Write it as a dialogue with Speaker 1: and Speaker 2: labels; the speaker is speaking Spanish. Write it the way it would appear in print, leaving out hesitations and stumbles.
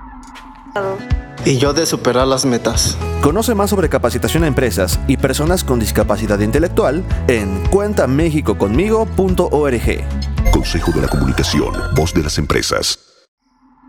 Speaker 1: Y yo de superar las metas.
Speaker 2: Conoce más sobre capacitación a empresas y personas con discapacidad intelectual en cuentamexicoconmigo.org.
Speaker 3: Consejo de la Comunicación, voz de las empresas.